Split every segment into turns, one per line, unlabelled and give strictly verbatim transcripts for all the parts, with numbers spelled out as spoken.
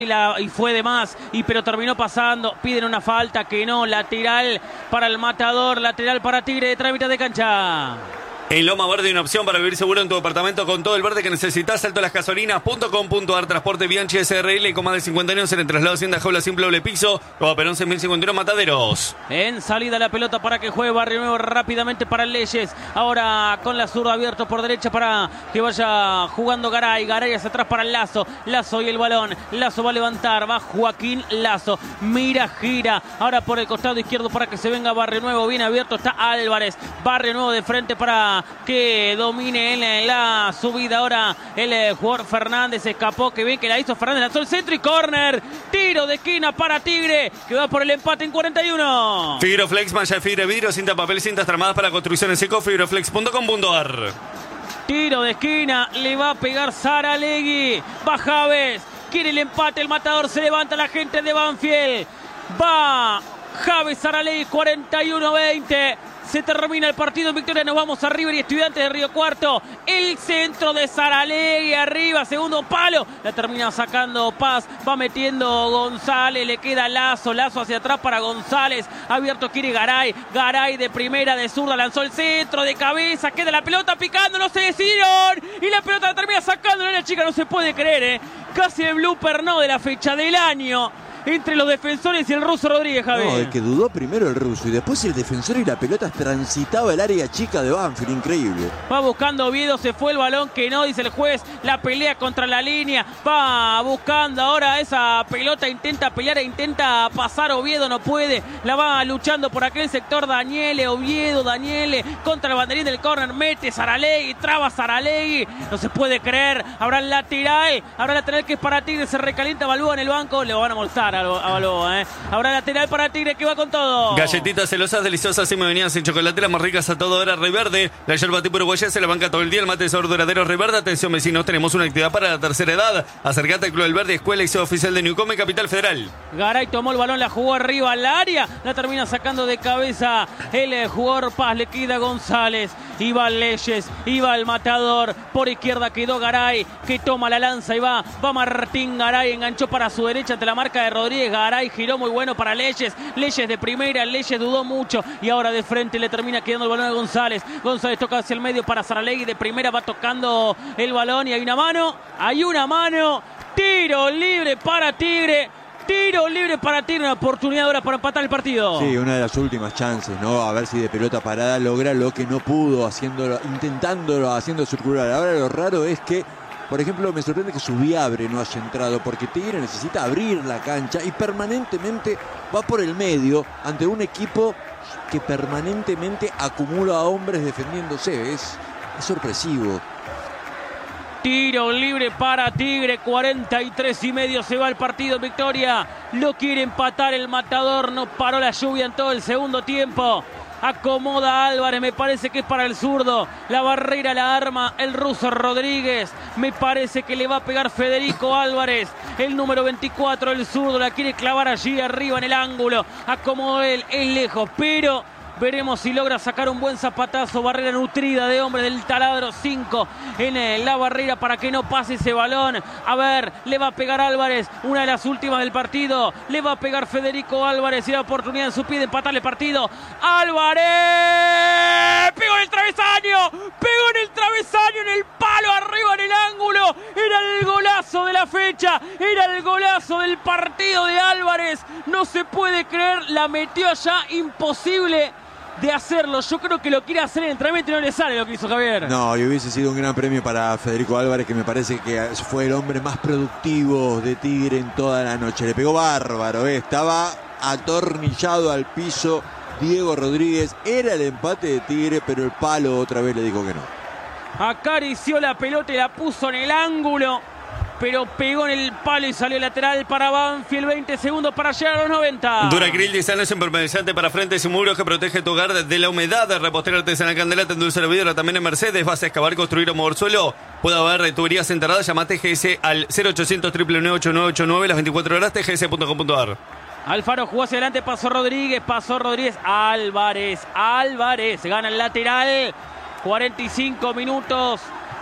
Y, la, y fue de más, y pero terminó pasando. Piden una falta que no, lateral para el Matador, lateral para Tigre de trámite de cancha.
En Loma Verde hay una opción para vivir seguro en tu departamento con todo el verde que necesitas. Salto a las gasolinas punto com punto ar. Transporte Bianchi S R L con más de cincuenta años en el traslado Hacienda Jaula Simple Doble Piso. Nueva Perón seis mil cincuenta y uno Mataderos.
En salida la pelota para que juegue Barrio Nuevo rápidamente para Leyes. Ahora con la zurda abierto por derecha para que vaya jugando Garay. Garay hacia atrás para Lazo. Lazo y el balón. Lazo va a levantar. Va Joaquín Lazo. Mira, gira. Ahora por el costado izquierdo para que se venga Barrio Nuevo. Bien abierto está Álvarez. Barrio Nuevo de frente para que domine en la subida. Ahora el jugador Fernández escapó, que bien que la hizo Fernández, lanzó el centro y córner, tiro de esquina para Tigre, que va por el empate en cuarenta y uno.
Fibroflex, malla de fibra, vidrio, cinta, papel, cintas tramadas para construcción en seco, fibroflex punto com punto ar.
Tiro de esquina, le va a pegar Saralegui, va Javes, quiere el empate, el Matador, se levanta la gente de Banfield, va Javes Saralegui, cuarenta y uno veinte. Se termina el partido en victoria, nos vamos a River y Estudiantes de Río Cuarto. El centro de Saralegui arriba, segundo palo. La termina sacando Paz, va metiendo González, le queda Lazo, Lazo hacia atrás para González. Abierto quiere Garay, Garay de primera, de zurda, lanzó el centro de cabeza, queda la pelota picando, no se decidieron. Y la pelota la termina sacando, la chica, no se puede creer, ¿eh? Casi el blooper no de la fecha del año. Entre los defensores y el ruso Rodríguez, Javier.
No, el que dudó primero el ruso y después el defensor, y la pelota transitaba el área chica de Banfield, increíble.
Va buscando Oviedo, se fue el balón que no, dice el juez, la pelea contra la línea, va buscando ahora esa pelota, intenta pelear e intenta pasar Oviedo, no puede, la va luchando por aquel sector Daniele, Oviedo, Daniele, contra el banderín del córner, mete Saralegui, traba Saralegui, no se puede creer, habrá el lateral, habrá el lateral que es para Tigre, se recalienta Balúa en el banco, le van a molestar a Balboa, ¿eh? Habrá lateral para Tigre que va con todo.
Galletitas celosas, deliciosas y medianas en chocolate, las más ricas a toda hora, Riverde. La yerba tipo uruguaya se la banca todo el día, el mate de sabor duradero, Riverde. Atención vecinos, tenemos una actividad para la tercera edad. Acercate al Club del Verde, escuela y sede oficial de Newcome, Capital Federal.
Garay tomó el balón, la jugó arriba al área, la termina sacando de cabeza el jugador Paz, le queda González, iba Leyes, iba el Matador, por izquierda quedó Garay, que toma la lanza y va, va Martín Garay, enganchó para su derecha ante la marca de Rodríguez, Garay giró muy bueno para Leyes, Leyes de primera, Leyes dudó mucho y ahora de frente le termina quedando el balón a González, González toca hacia el medio para Saralegui, de primera va tocando el balón y hay una mano, hay una mano, tiro libre para Tigre. Tiro libre para Tigre, una oportunidad ahora para empatar el partido.
Sí, una de las últimas chances, ¿no? A ver si de pelota parada logra lo que no pudo, haciéndolo, intentándolo, haciendo circular. Ahora lo raro es que, por ejemplo, me sorprende que Subiabre no haya entrado, porque Tigre necesita abrir la cancha y permanentemente va por el medio ante un equipo que permanentemente acumula a hombres defendiéndose. Es, es sorpresivo.
Tiro libre para Tigre, cuarenta y tres y medio se va el partido en victoria. Lo quiere empatar el Matador, no paró la lluvia en todo el segundo tiempo. Acomoda Álvarez, me parece que es para el zurdo. La barrera la arma el ruso Rodríguez. Me parece que le va a pegar Federico Álvarez. El número veinticuatro, el zurdo, la quiere clavar allí arriba en el ángulo. Acomoda él, es lejos, pero veremos si logra sacar un buen zapatazo. Barrera nutrida de hombres del taladro cinco en la barrera para que no pase ese balón. A ver, le va a pegar Álvarez, una de las últimas del partido. Le va a pegar Federico Álvarez y la oportunidad en su pie de empatarle el partido. Álvarez pegó en el travesaño, pegó en el travesaño, en el palo, arriba en el ángulo. Era el golazo de la fecha, era el golazo del partido de Álvarez. No se puede creer, la metió allá, imposible de hacerlo. Yo creo que lo quiere hacer en el entrenamiento y no le sale lo que hizo Javier.
No, y hubiese sido un gran premio para Federico Álvarez, que me parece que fue el hombre más productivo de Tigre en toda la noche. Le pegó bárbaro, ¿eh? Estaba atornillado al piso Diego Rodríguez. Era el empate de Tigre, pero el palo otra vez le dijo que no.
Acarició la pelota y la puso en el ángulo, pero pegó en el palo y salió lateral para Banfield. veinte segundos para llegar a los noventa.
Duracril Disano es impermeabilizante para frentes y muros que protege tu hogar de la humedad. Repostera artesanal Candelata, endulce la vidrio, también en Mercedes. Vas a excavar, construir o mover suelo. Puede haber tuberías enterradas. Llamate G S al cero ochocientos, nueve nueve ocho nueve ocho nueve las veinticuatro horas, T G S punto com punto ar.
Alfaro jugó hacia adelante, pasó Rodríguez, pasó Rodríguez. Álvarez, Álvarez gana el lateral. cuarenta y cinco minutos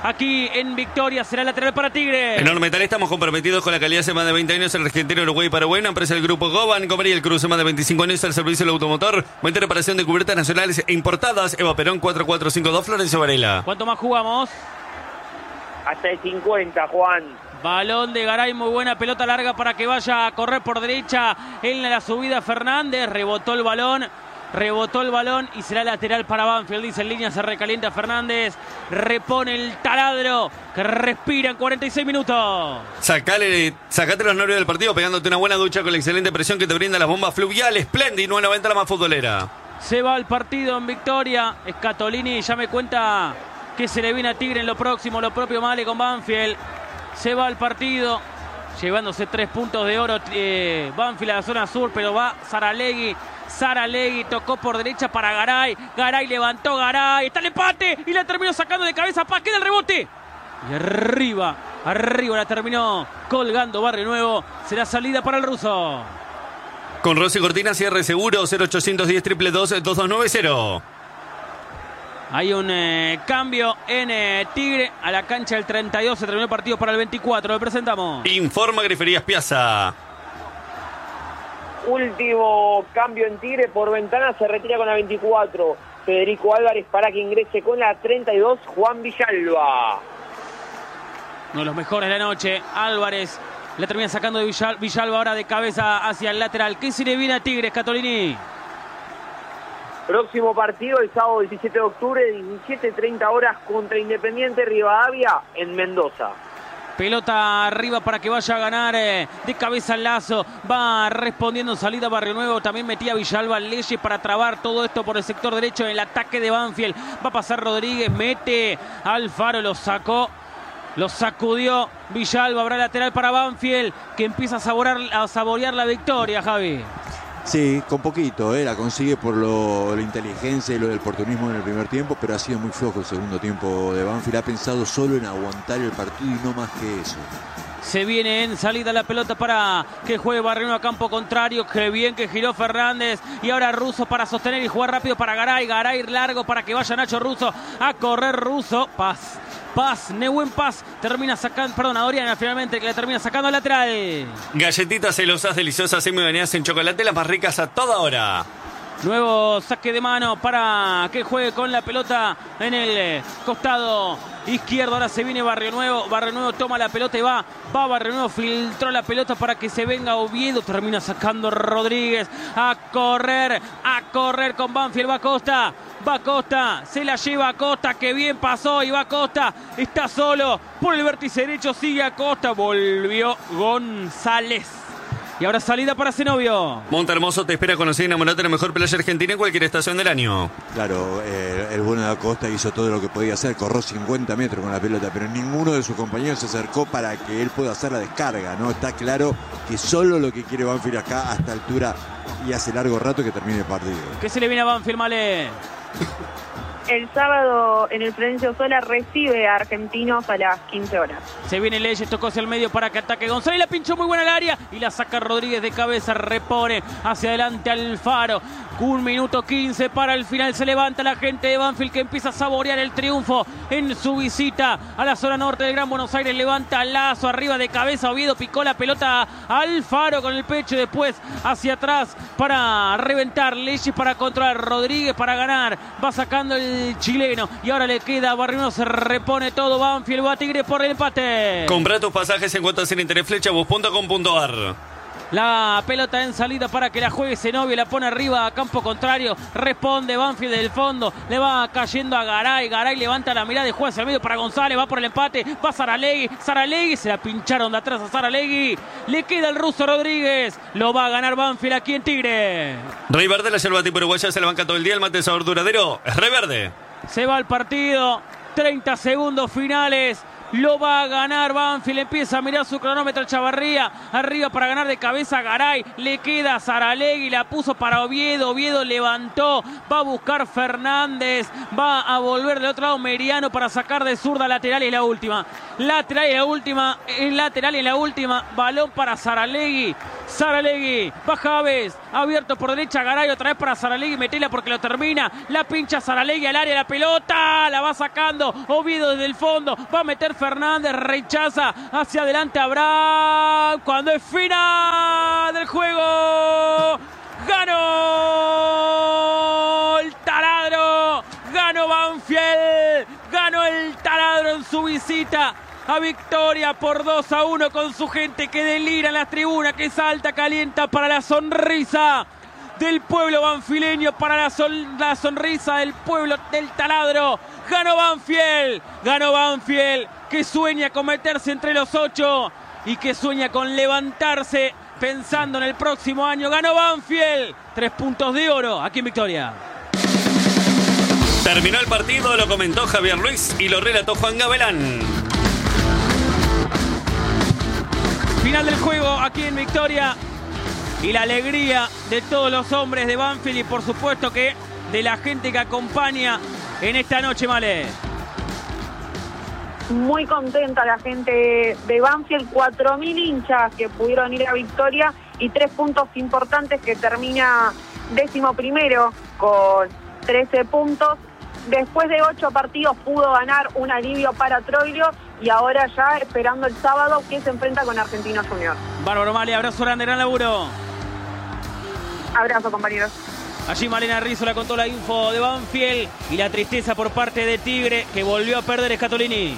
aquí en Victoria. Será lateral para Tigre.
En Ormetal estamos comprometidos con la calidad hace más de veinte años. El argentino, Uruguay y Paraguay, una empresa del grupo Goban, Comería el Cruz, más de veinticinco años al servicio del automotor. Venta y reparación de cubiertas nacionales e importadas. Eva Perón, cuatro cuatro cinco dos, Florencio Varela.
¿Cuánto más jugamos?
Hasta el cincuenta, Juan.
Balón de Garay, muy buena pelota larga para que vaya a correr por derecha en la subida Fernández. Rebotó el balón. Rebotó el balón y será lateral para Banfield. Dice en línea, se recalienta Fernández. Repone el taladro que respira en cuarenta y seis minutos.
Sacale, sacate los nervios del partido pegándote una buena ducha con la excelente presión que te brinda las bombas fluviales. Splendid nueve noventa, la más futbolera.
Se va el partido en Victoria. Scatolini ya me cuenta que se le viene a Tigre en lo próximo. Lo propio Male con Banfield. Se va el partido. Llevándose tres puntos de oro eh, Banfield a la zona sur, pero va Saralegui. Saralegui tocó por derecha para Garay. Garay levantó Garay. Está el empate y la terminó sacando de cabeza. Pa, queda el rebote. Y arriba, arriba la terminó colgando Barrio Nuevo. Será salida para el ruso.
Con Rossi Cortina, cierre seguro. cero ochocientos diez, dos dos dos, dos dos nueve cero.
Hay un eh, cambio en eh, Tigre. A la cancha del treinta y dos. Se terminó el partido para el veinticuatro. Lo presentamos.
Informa Griferías Piazza.
Último cambio en Tigre por Ventana, se retira con la veinticuatro. Federico Álvarez para que ingrese con la treinta y dos, Juan Villalba.
Uno de los mejores de la noche, Álvarez. La termina sacando de Villal, Villalba ahora de cabeza hacia el lateral. ¿Qué se le viene a Tigre, Scatolini?
Próximo partido el sábado diecisiete de octubre, diecisiete treinta horas contra Independiente Rivadavia en Mendoza.
Pelota arriba para que vaya a ganar eh, de cabeza el Lazo. Va respondiendo en salida Barrio Nuevo. También metía Villalba Leyes para trabar todo esto por el sector derecho en el ataque de Banfield. Va a pasar Rodríguez, mete Alfaro, lo sacó. Lo sacudió Villalba. Habrá lateral para Banfield que empieza a saborear, a saborear la victoria, Javi.
Sí, con poquito, ¿eh? La consigue por lo, la inteligencia y lo del oportunismo en el primer tiempo, pero ha sido muy flojo el segundo tiempo de Banfield. Ha pensado solo en aguantar el partido y no más que eso.
Se viene en salida la pelota para que juegue Barrio Nuevo a campo contrario. Qué bien que giró Fernández. Y ahora Russo para sostener y jugar rápido para Garay. Garay largo para que vaya Nacho Russo a correr Russo. Paz. Paz, Nehuen Paz termina sacando, perdón, a Doriana finalmente que le termina sacando al lateral.
Galletitas celosas, deliciosas, semi bañadas en chocolate, las más ricas a toda hora.
Nuevo saque de mano para que juegue con la pelota en el costado izquierdo. Ahora se viene Barrio Nuevo. Barrio Nuevo toma la pelota y va. Va Barrio Nuevo, filtró la pelota para que se venga Oviedo. Termina sacando Rodríguez a correr, a correr con Banfield. Va Costa, va Costa, se la lleva a Costa, que bien pasó y va Costa. Está solo por el vértice derecho, sigue a Costa. Volvió González. Y ahora salida para Zenobio.
Monte Hermoso te espera conocer y enamorarte de la mejor playa argentina en cualquier estación del año.
Claro, eh, el bueno de Acosta hizo todo lo que podía hacer, corrió cincuenta metros con la pelota, pero ninguno de sus compañeros se acercó para que él pueda hacer la descarga, ¿no? Está claro que solo lo que quiere Banfield acá a esta altura y hace largo rato que termine el partido.
¿Qué se le viene a Banfield, Male?
El sábado en el Florencio Sola recibe a Argentinos a las quince horas.
Se viene Leyes, tocó hacia el medio para que ataque González. La pinchó muy buena al área y la saca Rodríguez de cabeza. Repone hacia adelante Alfaro. Un minuto quince para el final. Se levanta la gente de Banfield que empieza a saborear el triunfo en su visita a la zona norte del Gran Buenos Aires. Levanta Lazo arriba de cabeza. Oviedo picó la pelota a Alfaro con el pecho. Después hacia atrás para reventar. Leyes para controlar. Rodríguez para ganar. Va sacando el chileno. Y ahora le queda a Barrio Nuevo. Se repone todo. Banfield va a Tigre por el empate.
Compra tus pasajes en cuotas sin interés. Flechabus punto com punto ar.
La pelota en salida para que la juegue Zenobio, la pone arriba a campo contrario, responde Banfield del fondo, le va cayendo a Garay, Garay levanta la mirada y juega hacia el medio para González, va por el empate, va Saralegui, Saralegui, se la pincharon de atrás a Saralegui, le queda el ruso Rodríguez, lo va a ganar Banfield aquí en Tigre.
Rey Verde, la yerba tipo uruguaya, se la banca todo el día, el mate de sabor duradero, es Rey Verde.
Se va el partido, treinta segundos finales. Lo va a ganar Banfield, empieza a mirar su cronómetro Chavarría, arriba para ganar de cabeza Garay, le queda Saralegui, la puso para Oviedo, Oviedo levantó, va a buscar Fernández, va a volver del otro lado Meriano para sacar de zurda lateral y la última, lateral y la última, es lateral y la última, balón para Saralegui, Saralegui, baja Aves, abierto por derecha Garay, otra vez para Saralegui, metela porque lo termina, la pincha Saralegui al área, la pelota, la va sacando, Oviedo desde el fondo, va a meter Fernández, rechaza, hacia adelante Abraham, cuando es final del juego, ganó el Taladro, ganó Banfield, ganó el Taladro en su visita a Victoria por dos a uno con su gente que delira en las tribunas, que salta, calienta para la sonrisa del pueblo banfileño, para la, son, la sonrisa del pueblo del Taladro. Ganó Banfield, ganó Banfield, que sueña con meterse entre los ocho y que sueña con levantarse pensando en el próximo año. Ganó Banfield, tres puntos de oro aquí en Victoria.
Terminó el partido, lo comentó Javier Luis y lo relató Juan Gavelán.
Final del juego aquí en Victoria y la alegría de todos los hombres de Banfield y por supuesto que de la gente que acompaña en esta noche, Male.
Muy contenta la gente de Banfield, cuatro mil hinchas que pudieron ir a Victoria y tres puntos importantes, que termina décimo primero con trece puntos. Después de ocho partidos pudo ganar, un alivio para Troilo, y ahora ya esperando el sábado que se enfrenta con Argentinos Juniors.
Bárbaro, Male, abrazo grande, gran laburo.
Abrazo, compañeros.
Allí Malena Rizzola contó la info de Banfield y la tristeza por parte de Tigre, que volvió a perder Scatolini.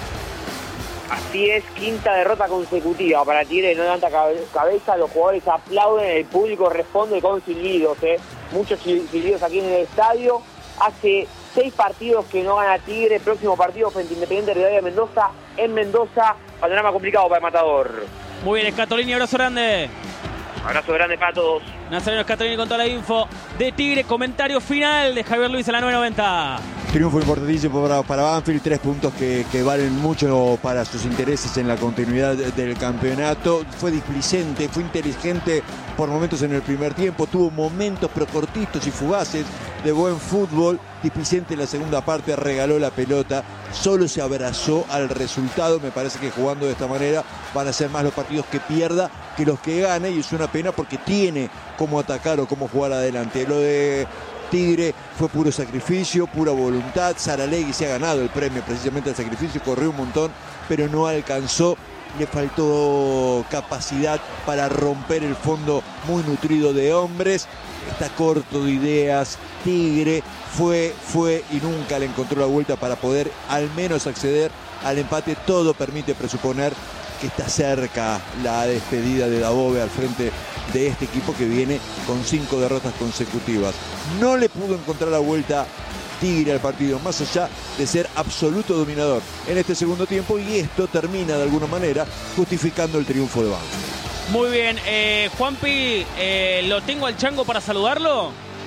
Así es, quinta derrota consecutiva para Tigre, no levanta cabeza, los jugadores aplauden, el público responde con silbidos, ¿eh? Muchos silbidos aquí en el estadio. Hace seis partidos que no gana Tigre, próximo partido frente a Independiente Rivadavia de Mendoza, en Mendoza, panorama complicado para el Matador.
Muy bien, Scatolini, abrazo grande.
Abrazo grande para todos.
Nazareno Scatolini con toda la info de Tigre, comentario final de Javier Luis a la nueve noventa.
Triunfo importantísimo para, para Banfield, tres puntos que, que valen mucho para sus intereses en la continuidad del campeonato. Fue displicente, fue inteligente por momentos en el primer tiempo, tuvo momentos pero cortitos y fugaces de buen fútbol. Displicente en la segunda parte, regaló la pelota, solo se abrazó al resultado. Me parece que jugando de esta manera van a ser más los partidos que pierda que los que gane, y es una pena porque tiene cómo atacar o cómo jugar adelante. Lo de Tigre fue puro sacrificio, pura voluntad. Saralegui se ha ganado el premio precisamente al sacrificio, corrió un montón, pero no alcanzó. Le faltó capacidad para romper el fondo muy nutrido de hombres. Está corto de ideas. Tigre fue, fue y nunca le encontró la vuelta para poder al menos acceder al empate. Todo permite presuponer que está cerca la despedida de Dabove al frente de este equipo que viene con cinco derrotas consecutivas. No le pudo encontrar la vuelta Tigre al partido, más allá de ser absoluto dominador en este segundo tiempo, y esto termina de alguna manera justificando el triunfo de Banfield.
Muy bien, eh, Juanpi, eh, ¿lo tengo al Chango para saludarlo?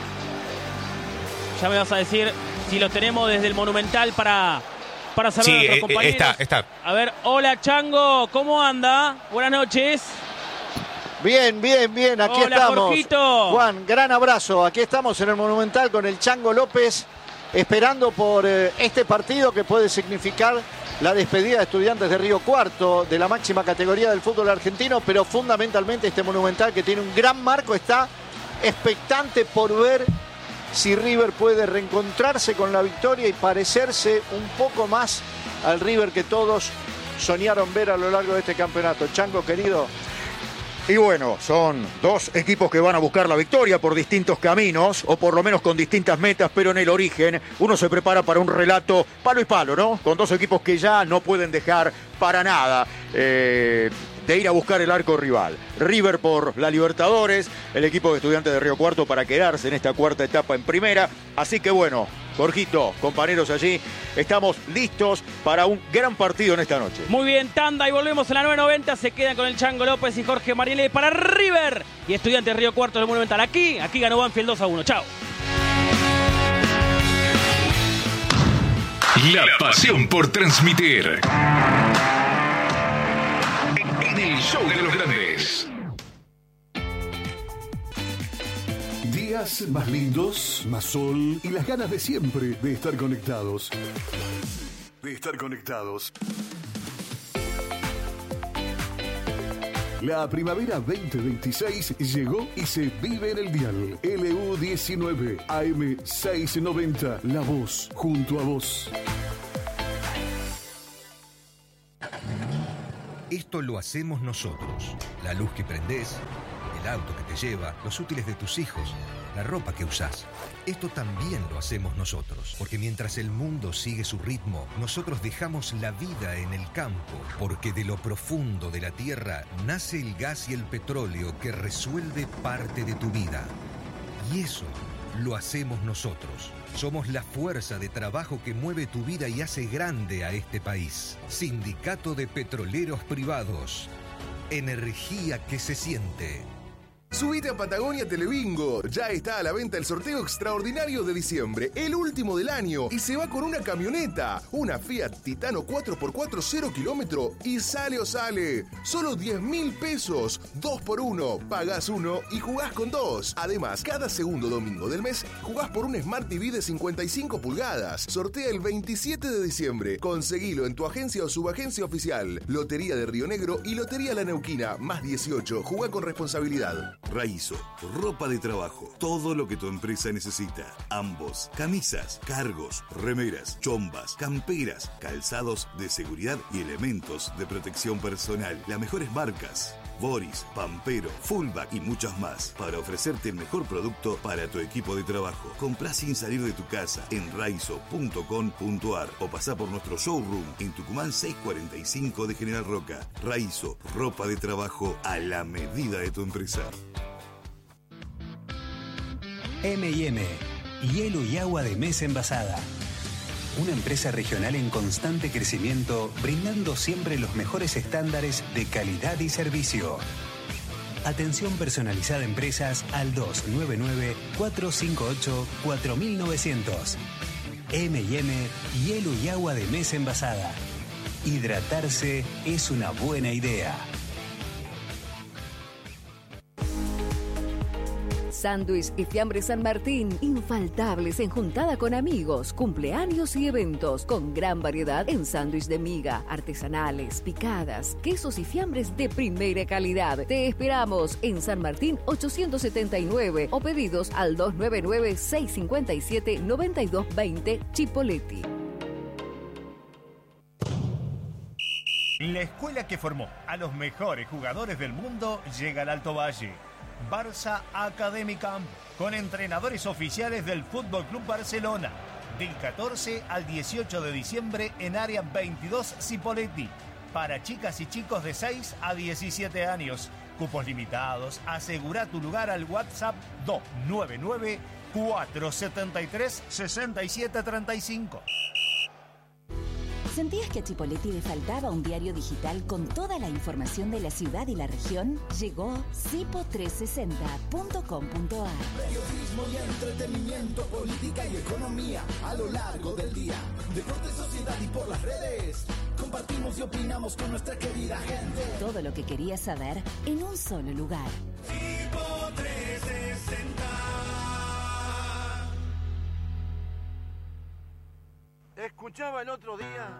Ya me vas a decir si lo tenemos desde el Monumental para, para saludar
sí,
a nuestros
eh,
compañeros.
está, está.
A ver, hola Chango, ¿cómo anda? Buenas noches.
Bien, bien, bien, aquí
Hola,
estamos.
Jorgito.
Juan, gran abrazo. Aquí estamos en el Monumental con el Chango López, esperando por eh, este partido que puede significar la despedida de Estudiantes de Río Cuarto de la máxima categoría del fútbol argentino, pero fundamentalmente este Monumental, que tiene un gran marco, está expectante por ver si River puede reencontrarse con la victoria y parecerse un poco más al River que todos soñaron ver a lo largo de este campeonato. Chango, querido.
Y bueno, son dos equipos que van a buscar la victoria por distintos caminos, o por lo menos con distintas metas, pero en el origen uno se prepara para un relato palo y palo, ¿no? Con dos equipos que ya no pueden dejar para nada eh, de ir a buscar el arco rival. River por la Libertadores, el equipo de Estudiantes de Río Cuarto para quedarse en esta cuarta etapa en primera. Así que bueno, Jorgito, compañeros allí, estamos listos para un gran partido en esta noche.
Muy bien, tanda y volvemos a la nueve noventa. Se quedan con el Chango López y Jorge Marielé para River y Estudiantes de Río Cuarto del Monumental. Aquí, aquí ganó Banfield dos a uno. Chao.
La pasión por transmitir. En el show de los grandes. Días más lindos, más sol y las ganas de siempre de estar conectados. De estar conectados. La primavera veinte veintiséis llegó y se vive en el dial. L U diecinueve, A M seiscientos noventa. La voz junto a vos.
Esto lo hacemos nosotros. La luz que prendés, el auto que te lleva, los útiles de tus hijos, la ropa que usás. Esto también lo hacemos nosotros, porque mientras el mundo sigue su ritmo, nosotros dejamos la vida en el campo, porque de lo profundo de la tierra nace el gas y el petróleo que resuelve parte de tu vida. Y eso lo hacemos nosotros. Somos la fuerza de trabajo que mueve tu vida y hace grande a este país. Sindicato de Petroleros Privados. Energía que se siente.
Subite a Patagonia Telebingo. Ya está a la venta el sorteo extraordinario de diciembre, el último del año, y se va con una camioneta, una Fiat Titano cuatro por cuatro cero kilómetro, y sale o sale. Solo diez mil pesos, dos por uno. Pagás uno y jugás con dos. Además, cada segundo domingo del mes jugás por un Smart T V de cincuenta y cinco pulgadas. Sortea el veintisiete de diciembre. Conseguilo en tu agencia o subagencia oficial. Lotería de Río Negro y Lotería La Neuquina, más dieciocho. Jugá con responsabilidad.
Raizo, ropa de trabajo, todo lo que tu empresa necesita. Ambos, camisas, cargos, remeras, chombas, camperas, calzados de seguridad y elementos de protección personal. Las mejores marcas, Boris, Pampero, Fullback y muchas más, para ofrecerte el mejor producto para tu equipo de trabajo. Comprá sin salir de tu casa en raizo punto com punto ar o pasá por nuestro showroom en Tucumán seiscientos cuarenta y cinco de General Roca. Raizo, ropa de trabajo a la medida de tu empresa.
eme y eme, hielo y agua de mesa envasada. Una empresa regional en constante crecimiento, brindando siempre los mejores estándares de calidad y servicio. Atención personalizada a empresas al dos nueve nueve, cuatro cinco ocho, cuatro nueve nueve cero. eme y eme, hielo y agua de mesa envasada. Hidratarse es una buena idea.
Sándwich y fiambre San Martín, infaltables en juntada con amigos, cumpleaños y eventos, con gran variedad en sándwich de miga, artesanales, picadas, quesos y fiambres de primera calidad. Te esperamos en San Martín ochocientos setenta y nueve o pedidos al dos nueve nueve, seis cinco siete, nueve dos dos cero Chipoleti.
La escuela que formó a los mejores jugadores del mundo llega al Alto Valle. Barça Academy Camp, con entrenadores oficiales del Fútbol Club Barcelona, del catorce al dieciocho de diciembre en área veintidós Cipolletti, para chicas y chicos de seis a diecisiete años. Cupos limitados. Asegura tu lugar al WhatsApp dos nueve nueve, cuatro siete tres, seis siete tres cinco.
¿Sentías que a Chipolletti le faltaba un diario digital con toda la información de la ciudad y la región? Llegó cipo trescientos sesenta punto com punto ar.
Periodismo y entretenimiento, política y economía a lo largo del día. Deporte, sociedad y por las redes. Compartimos y opinamos con nuestra querida gente.
Todo lo que querías saber en un solo lugar.
Cipo trescientos sesenta.
Escuchaba el otro día